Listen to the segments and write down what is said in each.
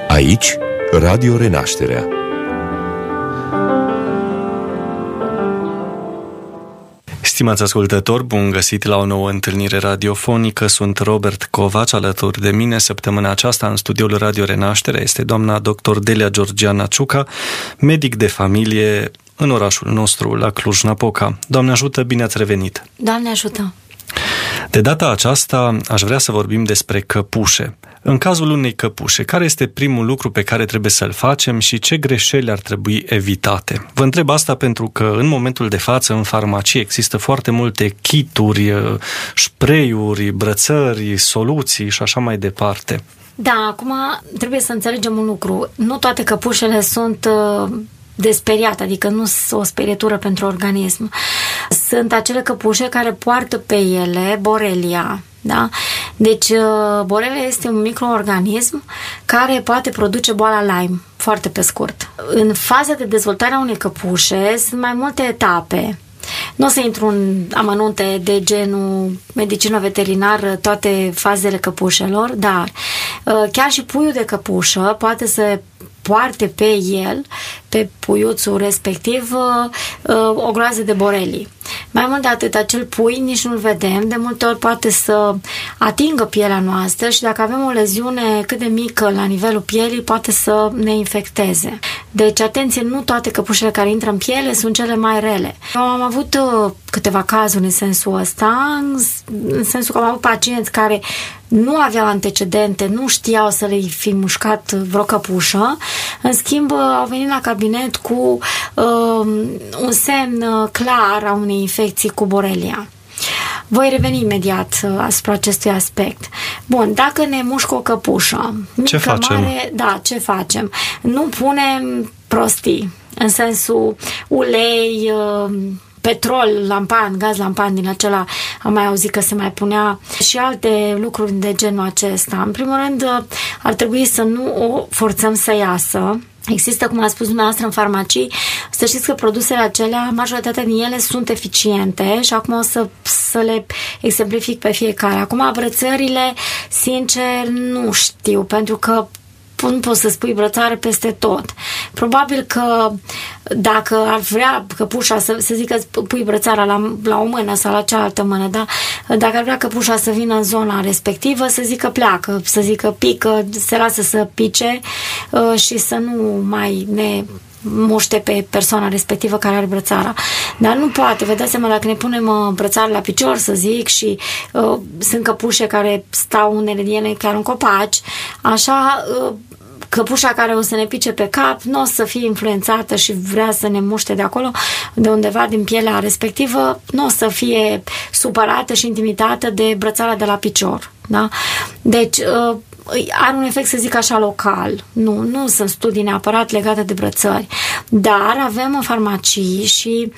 Aici, Radio Renașterea. Stimați ascultători, bun găsit la o nouă întâlnire radiofonică. Sunt Robert Covaci, alături de mine săptămâna aceasta în studioul Radio Renașterea este doamna dr. Delia Georgiana Ciuca, medic de familie în orașul nostru, la Cluj-Napoca. Doamne ajută, bine ați revenit! Doamne ajută! De data aceasta aș vrea să vorbim despre căpușe. În cazul unei căpușe, care este primul lucru pe care trebuie să-l facem și ce greșeli ar trebui evitate? Vă întreb asta pentru că în momentul de față în farmacie există foarte multe kituri, spray-uri, brățări, soluții și așa mai departe. Da, acum trebuie să înțelegem un lucru. Nu toate căpușele sunt de speriat, adică nu sunt o sperietură pentru organism. Sunt acele căpușe care poartă pe ele Borrelia. Da? Deci Borrelia este un microorganism care poate produce boala Lyme, foarte pe scurt. În faza de dezvoltare a unei căpușe sunt mai multe etape. Nu o să intru în amănunte de genul medicină veterinară, toate fazele căpușelor, dar chiar și puiul de căpușă poate să poarte pe el, pe puiuțul respectiv, o groază de borelii. Mai mult de atât, acel pui nici nu-l vedem, de multe ori poate să atingă pielea noastră și dacă avem o leziune cât de mică la nivelul pielii, poate să ne infecteze. Deci, atenție, nu toate căpușele care intră în piele sunt cele mai rele. Eu am avut câteva cazuri în sensul ăsta, în sensul că am avut pacienți care nu aveau antecedente, nu știau să le fi mușcat vreo căpușă, în schimb au venit la cabinet cu un semn clar a unei infecții cu Borrelia. Voi reveni imediat asupra acestui aspect. Bun, dacă ne mușcă o căpușă, ce facem? Mare, da, ce facem? Nu punem prostii, în sensul ulei, petrol, lampan, gaz lampan din acela, am mai auzit că se mai punea și alte lucruri de genul acesta. În primul rând, ar trebui să nu o forțăm să iasă. Există, cum a spus dumneavoastră, în farmacii, să știți că produsele acelea, majoritatea din ele sunt eficiente și acum o să le exemplific pe fiecare. Acum, brățările, sincer, nu știu, pentru că nu poți să spui brățară peste tot. Probabil că dacă ar vrea căpușa să zică pui brățara la o mână sau la cealaltă mână, da? Dacă ar vrea căpușa să vină în zona respectivă, să zică pleacă, să zică pică, se lasă să pice și să nu mai ne muște pe persoana respectivă care are brățara. Dar nu poate, vă dați seama, dacă ne punem brățara la picior, să zic, și sunt căpușe care stau unele din ele chiar în copaci, așa căpușa care o să ne pice pe cap nu o să fie influențată și vrea să ne muște de acolo, de undeva din pielea respectivă, nu o să fie supărată și intimidată de brățara de la picior. Da? Deci are un efect, să zic așa, local. Nu sunt studii neapărat legate de brățări, dar avem în farmacii și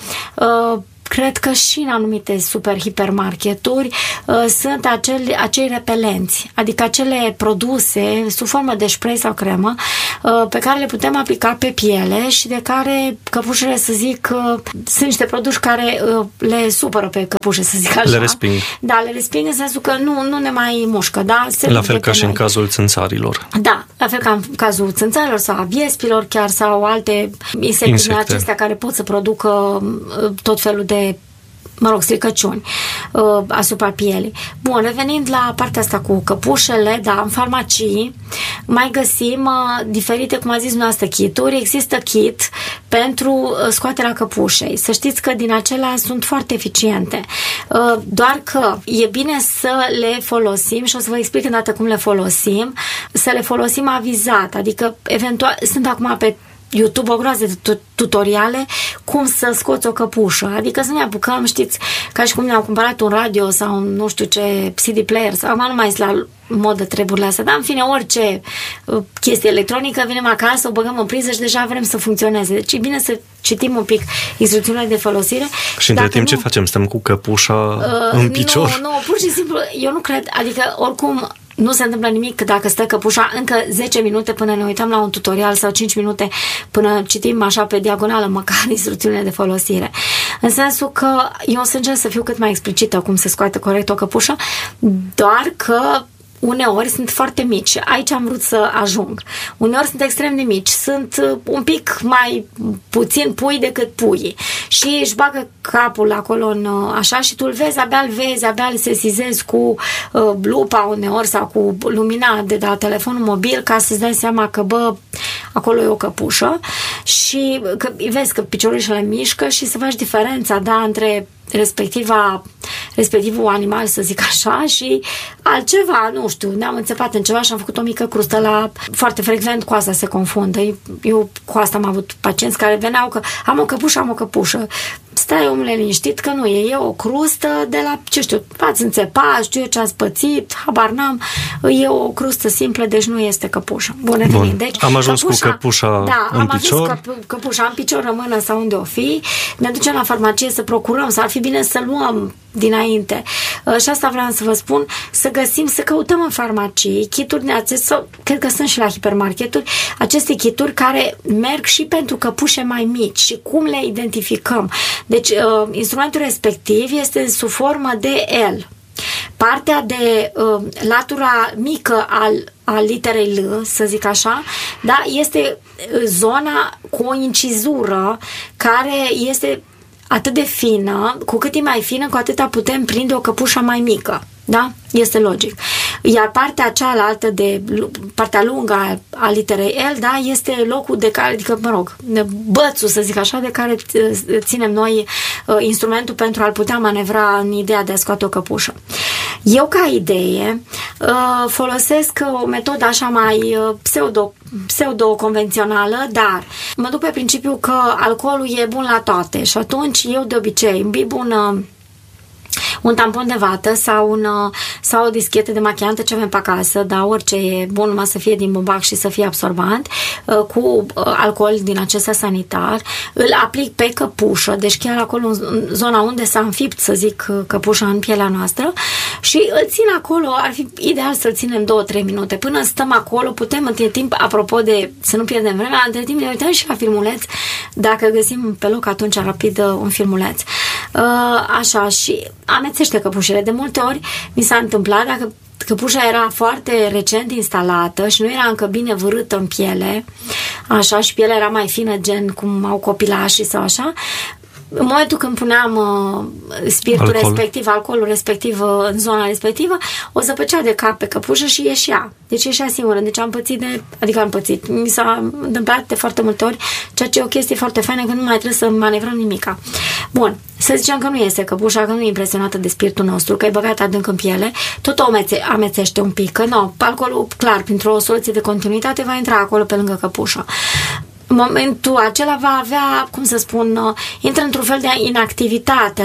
cred că și în anumite super-hipermarketuri sunt acei repelenți, adică acele produse sub formă de spray sau cremă pe care le putem aplica pe piele și de care căpușele, să zic, sunt niște produse care le supără pe căpușe, să zic așa. Le resping. Da, le resping în sensul că nu ne mai mușcă, da? La fel ca și în cazul țânțarilor. Da, la fel ca în cazul țânțarilor sau a viespilor chiar sau alte insecte acestea care pot să producă tot felul de stricăciuni asupra pielii. Bun, revenind la partea asta cu căpușele, da, în farmacii mai găsim diferite, cum a zis dumneavoastră, kituri. Există kit pentru scoaterea căpușei. Să știți că din acelea sunt foarte eficiente. Doar că e bine să le folosim și o să vă explic îndată cum le folosim, să le folosim avizat, adică eventual, sunt acum pe YouTube o groază de tutoriale cum să scoți o căpușă. Adică să ne apucăm, știți, ca și cum ne-am cumpărat un radio sau nu știu ce CD player, sau nu mai sunt la modă treburile astea, dar în fine, orice chestie electronică, venim acasă, o băgăm în priză și deja vrem să funcționeze. Deci e bine să citim un pic instrucțiunile de folosire. Și între timp ce facem? Stăm cu căpușa în picior? Nu, pur și simplu, eu nu cred, adică oricum nu se întâmplă nimic dacă stă căpușa încă 10 minute până ne uităm la un tutorial sau 5 minute până citim așa pe diagonală măcar instrucțiunile de folosire. În sensul că eu o să încerc să fiu cât mai explicită cum se scoate corect o căpușă, doar că uneori sunt foarte mici. Aici am vrut să ajung. Uneori sunt extrem de mici. Sunt un pic mai puțin pui decât puii. Și își bagă capul acolo în așa și tu îl vezi, abia îl sesizezi cu lupa uneori sau cu lumina de la telefonul mobil ca să-ți dai seama că, acolo e o căpușă și vezi că piciorușele mișcă și să faci diferența, între respectivul animal, să zic așa, și altceva, nu știu, ne-am înțepat în ceva și am făcut o mică crustă foarte frecvent cu asta se confundă. Eu cu asta am avut pacienți care veneau că am o căpușă. Stai, omule, liniștit că nu e o crustă de la, ce știu, v-ați înțepat, știu eu ce ați pățit, habar n-am, e o crustă simplă, deci nu este căpușă. Bun. Deci, am ajuns cu căpușa în picior. Am ajuns căpușa în picior, în mână sau unde o fi, ne ducem la farmacie să procurăm, sau ar fi bine să luăm dinainte. Și asta vreau să vă spun, să căutăm în farmacii kituri de acestea, cred că sunt și la hipermarketuri, aceste kituri care merg și pentru căpușe mai mici și cum le identificăm. Deci, instrumentul respectiv este sub formă de L. Partea de latura mică al literei L, să zic așa, este zona cu o incizură care este atât de fină, cu cât e mai fină, cu atâta putem prinde o căpușă mai mică. Da? Este logic. Iar partea cealaltă, partea lungă a literei L, este locul de care, adică, bățul, să zic așa, de care ținem noi instrumentul pentru a-l putea manevra în ideea de a scoate o căpușă. Eu, ca idee, folosesc o metodă așa mai pseudo-convențională, dar mă duc pe principiu că alcoolul e bun la toate și atunci eu de obicei îmbib un tampon de vată sau o dischetă de machiantă ce avem pe acasă, orice e bun, numai să fie din bumbac și să fie absorbant, cu alcool din acesta sanitar, îl aplic pe căpușă, deci chiar acolo în zona unde s-a înfipt, să zic, căpușa în pielea noastră și îl țin acolo, ar fi ideal să-l ținem 2-3 minute. Până stăm acolo, putem între timp, apropo de să nu pierdem vremea, între timp ne uităm și la filmuleț, dacă găsim pe loc atunci rapid un filmuleț. Așa, și amețește căpușele. De multe ori mi s-a întâmplat, dacă căpușa era foarte recent instalată și nu era încă bine vârâtă în piele, așa, și pielea era mai fină, gen cum au copilașii sau așa, în momentul când puneam alcoolul respectiv în zona respectivă, o zăpăcea de cap pe căpușă și ieșea. Deci ieșea singură. Deci am pățit. Mi s-a întâmplat de foarte multe ori, ceea ce e o chestie foarte faină, că nu mai trebuie să manevrăm nimica. Bun. Să zicem că nu este căpușa, că nu e impresionată de spiritul nostru, că e băgat adânc în piele, tot o amețește un pic, că nu, alcoolul, clar, printr-o soluție de continuitate va intra acolo pe lângă căpușă. În momentul acela va avea, cum să spun, intră într-un fel de inactivitate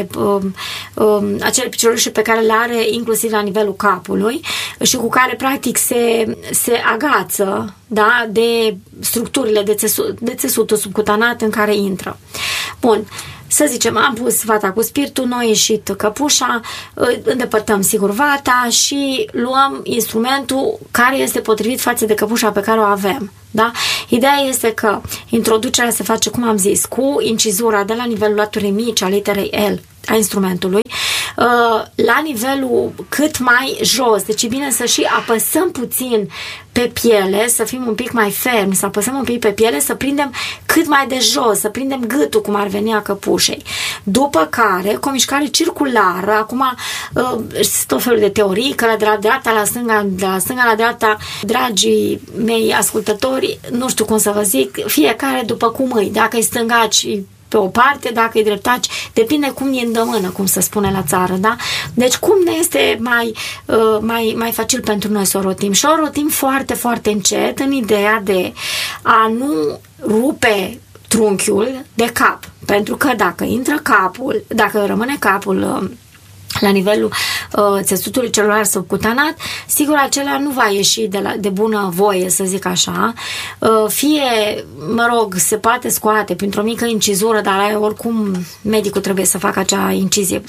acele piciorușe pe care le are inclusiv la nivelul capului și cu care practic se agață, de structurile de țesutul subcutanat în care intră. Bun. Să zicem, am pus vata cu spiritul, noi ieșit căpușa, îndepărtăm sigur vata și luăm instrumentul care este potrivit față de căpușa pe care o avem. Da? Ideea este că introducerea se face, cum am zis, cu incizura de la nivelul laturii mici a literei L a instrumentului la nivelul cât mai jos. Deci e bine să și apăsăm puțin pe piele, să fim un pic mai fermi, să apăsăm un pic pe piele, să prindem cât mai de jos, să prindem gâtul, cum ar veni, a căpușei. După care, cu o mișcare circulară, acum tot felul de teorii, că de la dreapta la stânga, de la stânga la dreapta, dragii mei ascultători, nu știu cum să vă zic, fiecare după cum îi, dacă îi stângaci pe o parte, dacă îi dreptaci, depinde cum e îndemână, cum se spune la țară, da? Deci cum ne este mai facil pentru noi să o rotim? Și o rotim foarte, foarte încet în ideea de a nu rupe trunchiul de cap. Pentru că dacă rămâne capul la nivelul țesutului celular subcutanat, sigur acela nu va ieși de bună voie, să zic așa. Fie, se poate scoate printr-o mică incizură, dar oricum medicul trebuie să facă acea incizie,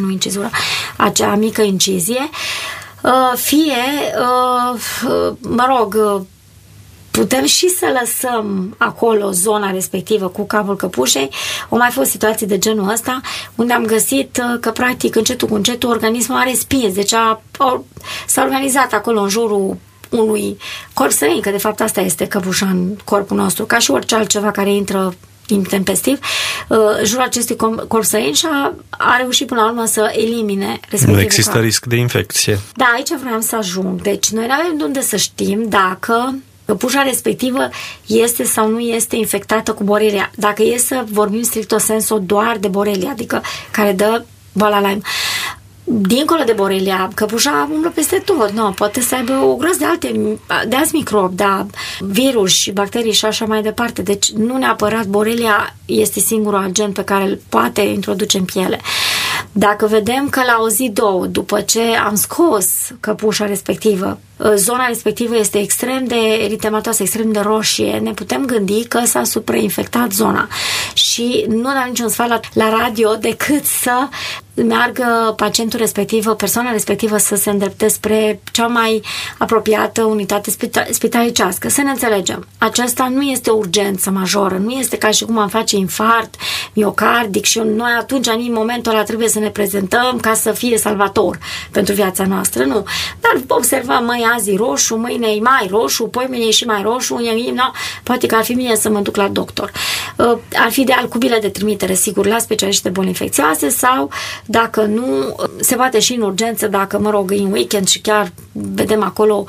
acea mică incizie, fie, putem și să lăsăm acolo zona respectivă cu capul căpușei. Au mai fost situații de genul ăsta unde am găsit că practic încetul cu încetul organismul a respins, deci s-a organizat acolo în jurul unui corp străin, că de fapt asta este căpușa în corpul nostru, ca și orice altceva care intră intempestiv, jurul acestui corp străin și a reușit până la urmă să elimine respectiv. Nu există risc de infecție. Da, aici vreau să ajung. Deci noi nu avem de unde să știm dacă căpușa respectivă este sau nu este infectată cu Borrelia. Dacă e să vorbim stricto sensu doar de Borrelia, adică care dă boala Lyme. Dincolo de Borrelia, căpușa umblă peste tot, poate să aibă o groază de alți microbi, da, virus, bacterii și așa mai departe. Deci nu neapărat Borrelia este singurul agent pe care îl poate introduce în piele. Dacă vedem că la o zi, două, după ce am scos căpușa respectivă, zona respectivă este extrem de eritematoasă, extrem de roșie, ne putem gândi că s-a suprainfectat zona. Și nu dăm niciun sfat la radio decât să meargă pacientul respectiv, persoana respectivă să se îndrepte spre cea mai apropiată unitate spitalicească. Să ne înțelegem, aceasta nu este o urgență majoră, nu este ca și cum am face infarct miocardic și noi atunci, în momentul ăla, trebuie să ne prezentăm ca să fie salvator pentru viața noastră, nu. Dar observăm, măi, azi e roșu, mâine e mai roșu, poimâine e și mai roșu, poate că ar fi bine să mă duc la doctor. Ar fi ideal cu bile de trimitere, sigur, la specialiști de boli infecțioase sau, dacă nu, se poate și în urgență, dacă, e în weekend și chiar vedem acolo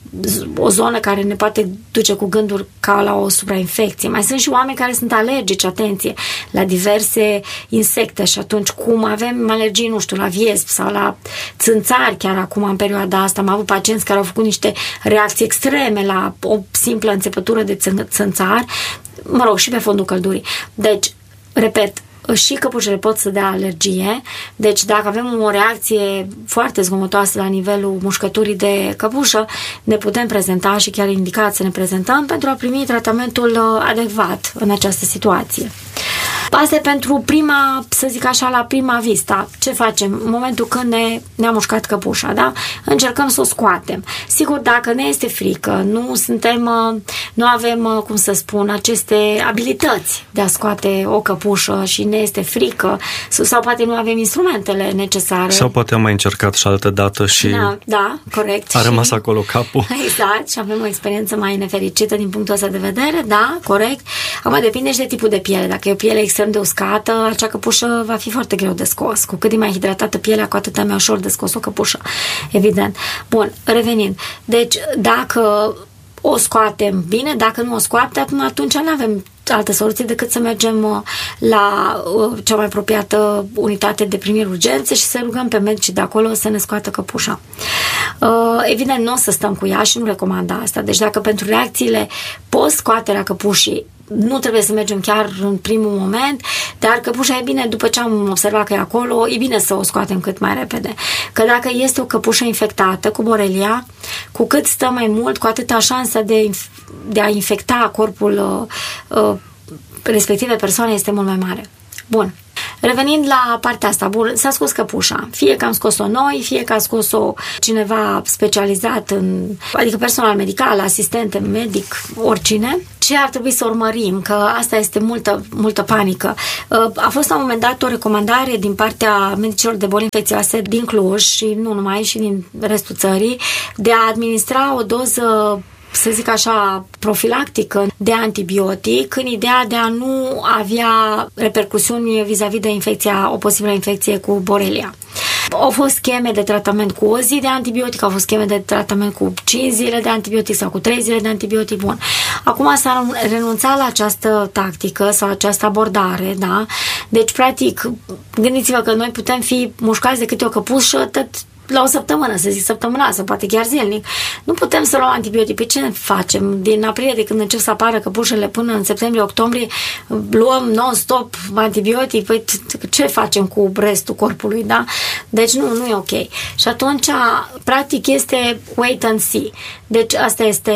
o zonă care ne poate duce cu gânduri ca la o suprainfecție. Mai sunt și oameni care sunt alergici, atenție, la diverse insecte și atunci cum avem alergii, nu știu, la viesp sau la țânțari, chiar acum în perioada asta am avut pacienți care au făcut niște reacții extreme la o simplă înțepătură de țânțar, și pe fondul căldurii. Deci, repet, și căpușele pot să dea alergie, deci dacă avem o reacție foarte zgomotoasă la nivelul mușcăturii de căpușă, ne putem prezenta și chiar indicat să ne prezentăm pentru a primi tratamentul adecvat în această situație. Asta e pentru prima, să zic așa, la prima vista. Ce facem? În momentul când ne-a mușcat căpușa, da? Încercăm să o scoatem. Sigur, dacă ne este frică, nu avem, cum să spun, aceste abilități de a scoate o căpușă și ne este frică, sau poate nu avem instrumentele necesare. Sau poate am mai încercat și altă dată și da, corect. A rămas acolo capul. Exact, și avem o experiență mai nefericită din punctul ăsta de vedere, da, corect. Acum depinde și de tipul de piele. Dacă e o piele extrem de uscată, acea căpușă va fi foarte greu de scos. Cu cât e mai hidratată pielea, cu atât e mai ușor de scos o căpușă. Evident. Bun, revenind. Deci, dacă o scoatem bine, dacă nu o scoatem, atunci nu avem altă soluție decât să mergem la cea mai apropiată unitate de primiri urgențe și să rugăm pe medicii de acolo să ne scoată căpușa. Evident, nu o să stăm cu ea și nu recomand asta. Deci dacă pentru reacțiile post-scoaterea căpușii nu trebuie să mergem chiar în primul moment, dar căpușa e bine, după ce am observat că e acolo, e bine să o scoatem cât mai repede. Că dacă este o căpușă infectată cu Borrelia, cu cât stă mai mult, cu atâta șansa de a infecta corpul respective persoane este mult mai mare. Bun. Revenind la partea asta, bun, s-a scos căpușa. Fie că am scos-o noi, fie că a scos-o cineva specializat adică personal medical, asistent, medic, oricine. Ce ar trebui să urmărim? Că asta este multă panică. A fost la un moment dat o recomandare din partea medicilor de boli infecțioase din Cluj și nu numai, și din restul țării, de a administra o doză, să zic așa, profilactică de antibiotic, în ideea de a nu avea repercusiuni vis-a-vis de o posibilă infecție cu Borrelia. Au fost scheme de tratament cu o zi de antibiotic, au fost scheme de tratament cu 5 zile de antibiotic sau cu 3 zile de antibiotic. Bun. Acum s-a renunțat la această tactică sau această abordare, da? Deci, practic, gândiți-vă că noi putem fi mușcați de câte o căpușă la o săptămână, să zic săptămânal, sau poate chiar zilnic. Nu putem să luăm antibiotic. Pe ce facem? Din aprilie, de când încep să apară căpușele, până în septembrie-octombrie, luăm non-stop antibiotic. Păi ce facem cu restul corpului, da? Deci nu e ok. Și atunci, practic, este wait and see. Deci asta este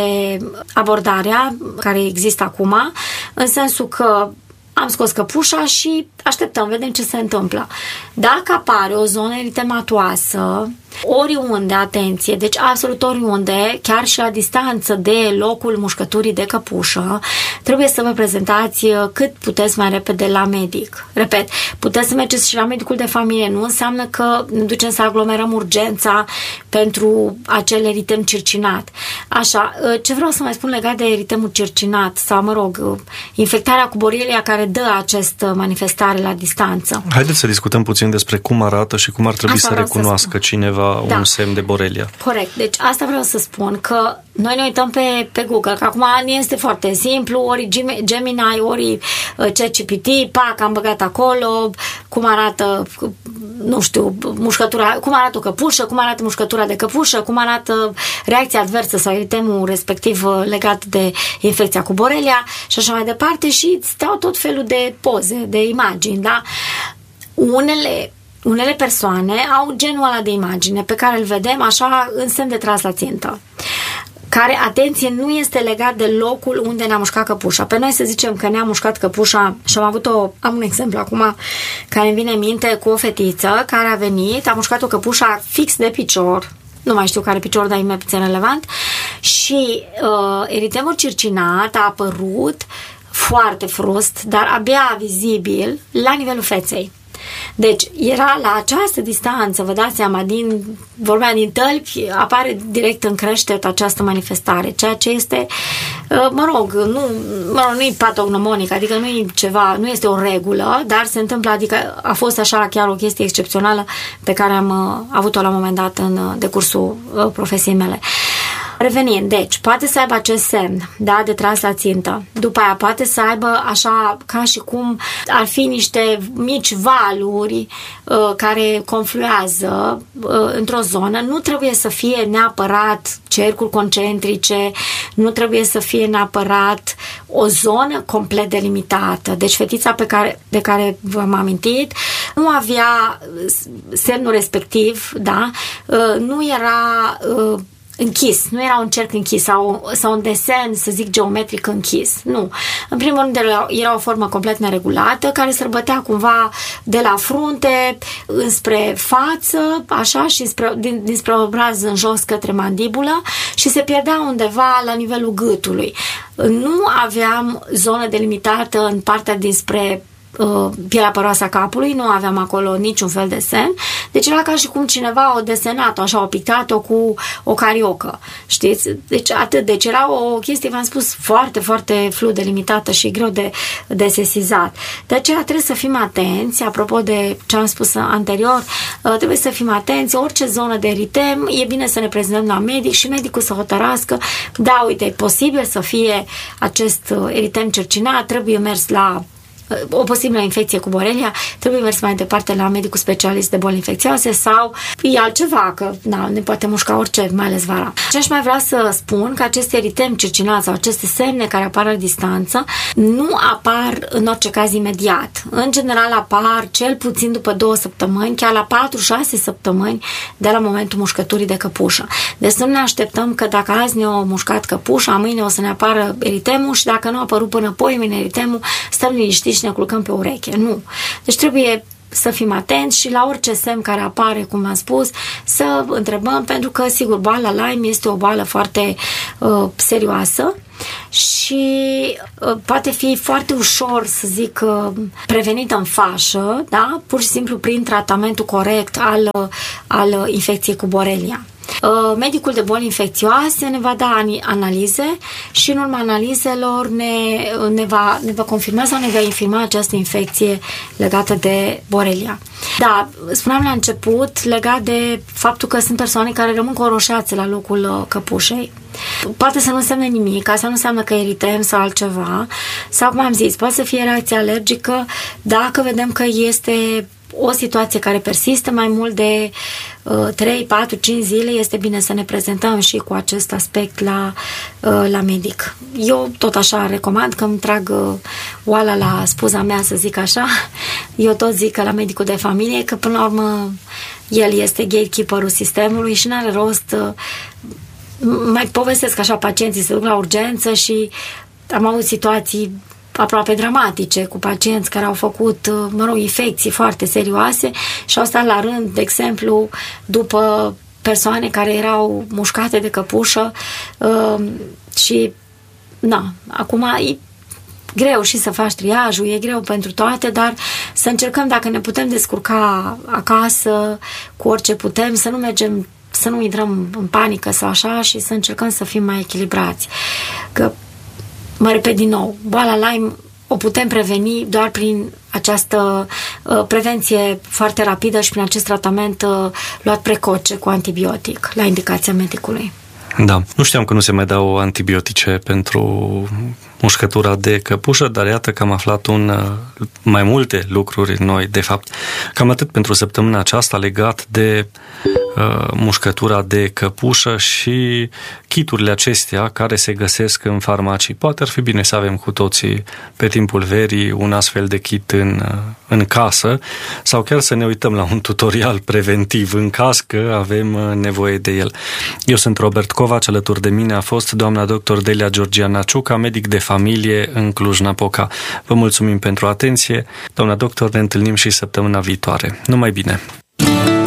abordarea care există acum, în sensul că am scos căpușa și așteptăm, vedem ce se întâmplă. Dacă apare o zonă eritematoasă, Oriunde, atenție, deci absolut oriunde, chiar și la distanță de locul mușcăturii de căpușă, trebuie să vă prezentați cât puteți mai repede la medic. Repet, puteți să mergeți și la medicul de familie, nu înseamnă că ne ducem să aglomerăm urgența pentru acel eritem circinat. Așa, ce vreau să mai spun legat de eritemul circinat sau, mă rog, infectarea cu Borrelia care dă această manifestare la distanță. Haideți să discutăm puțin despre cum arată și cum ar trebui să recunoască cineva un semn de Borrelia. Corect. Deci asta vreau să spun, că noi ne uităm pe Google, că acum este foarte simplu, ori Gemini, ori ChatGPT, pac, am băgat acolo cum arată, nu știu, mușcătura, cum arată o căpușă, cum arată mușcătura de căpușă, cum arată reacția adversă sau eritemul respectiv legat de infecția cu Borrelia și așa mai departe, și îți dau tot felul de poze, de imagini, da? Unele persoane au genul ăla de imagine pe care îl vedem așa în semn de tras la țintă, care, atenție, nu este legat de locul unde ne-a mușcat căpușa. Pe noi să zicem că ne-a mușcat căpușa și am un exemplu acum care îmi vine în minte cu o fetiță care a venit, a mușcat o căpușa fix de picior, nu mai știu care picior, dar e mai puțin relevant, și eritemul circinat a apărut foarte frust, dar abia vizibil la nivelul feței. Deci, era la această distanță, vă dați seama, vorbea din tălpi, apare direct în creștet această manifestare, ceea ce este, nu e patognomonic, adică nu e ceva, nu este o regulă, dar se întâmplă, adică a fost așa chiar o chestie excepțională pe care am avut-o la un moment dat în decursul profesiei mele. Revenind, deci, poate să aibă acest semn, da, de tras la țintă. După aia poate să aibă așa, ca și cum ar fi niște mici valuri care confluează într-o zonă. Nu trebuie să fie neapărat cercuri concentrice, nu trebuie să fie neapărat o zonă complet delimitată. Deci fetița de care v-am amintit nu avea semnul respectiv, da, nu era închis, nu era un cerc închis sau un desen, să zic, geometric închis. Nu. În primul rând era o formă complet neregulată, care se răbătea cumva de la frunte înspre față, așa, și dinspre obraz în jos către mandibulă și se pierdea undeva la nivelul gâtului. Nu aveam zonă delimitată în partea dinspre pielea păroasă a capului, nu aveam acolo niciun fel de semn, deci era ca și cum cineva o desenat-o, așa, o pictat-o cu o cariocă, știți? Deci atât, deci era o chestie, v-am spus, foarte, foarte flu delimitată și greu de sesizat. De aceea trebuie să fim atenți, apropo de ce am spus anterior, trebuie să fim atenți, orice zonă de eritem, e bine să ne prezentăm la medic și medicul să hotărască, da, uite, e posibil să fie acest eritem circinat, trebuie mers la o posibilă infecție cu Borrelia, trebuie mers mai departe la medicul specialist de boli infecțioase sau e altceva, că ne poate mușca orice, mai ales vara. Și aș mai vrea să spun că aceste eritemi circinat sau aceste semne care apar la distanță nu apar în orice caz imediat. În general apar cel puțin după 2 săptămâni, chiar la 4-6 săptămâni de la momentul mușcăturii de căpușă. Deci să nu ne așteptăm că dacă azi ne-a mușcat căpușa, mâine o să ne apară eritemul și dacă nu a apărut până poimine eritemul, stăm liniștiți și ne culcăm pe ureche. Nu. Deci trebuie să fim atenți și la orice semn care apare, cum am spus, să întrebăm, pentru că, sigur, boala Lyme este o boală foarte serioasă și poate fi foarte ușor, să zic, prevenită în fașă, da? Pur și simplu prin tratamentul corect al infecției cu Borrelia. Medicul de boli infecțioase ne va da analize și în urma analizelor ne va confirma sau ne va infirma această infecție legată de Borrelia. Da, spuneam la început legat de faptul că sunt persoane care rămân cu o roșeață la locul căpușei. Poate să nu însemne nimic, asta nu înseamnă că eritem sau altceva, sau, cum am zis, poate să fie reacție alergică dacă vedem că este o situație care persistă mai mult de 3, 4, 5 zile, este bine să ne prezentăm și cu acest aspect la medic. Eu tot așa recomand că îmi trag oala la spuza mea, să zic așa. Eu tot zic că la medicul de familie, că până la urmă el este gatekeeper-ul sistemului și n-are rost. Mai povestesc așa, pacienții se duc la urgență și am avut situații aproape dramatice cu pacienți care au făcut, infecții foarte serioase și au stat la rând, de exemplu, după persoane care erau mușcate de căpușă și acum e greu și să faci triajul, e greu pentru toate, dar să încercăm, dacă ne putem descurca acasă cu orice putem, să nu mergem, să nu intrăm în panică sau așa și să încercăm să fim mai echilibrați. Că, mă repet din nou, boala Lyme o putem preveni doar prin această prevenție foarte rapidă și prin acest tratament luat precoce cu antibiotic, la indicația medicului. Da, nu știam că nu se mai dau antibiotice pentru mușcătura de căpușă, dar iată că am aflat mai multe lucruri noi, de fapt. Cam atât pentru săptămâna aceasta legat de mușcătura de căpușă și kiturile acestea care se găsesc în farmacii. Poate ar fi bine să avem cu toții pe timpul verii un astfel de kit în casă sau chiar să ne uităm la un tutorial preventiv în caz că avem nevoie de el. Eu sunt Robert Covaci, alături de mine a fost doamna dr. Delia Georgiana Ciuca, medic de familie în Cluj-Napoca. Vă mulțumim pentru atenție. Doamna doctor, ne întâlnim și săptămâna viitoare. Numai bine!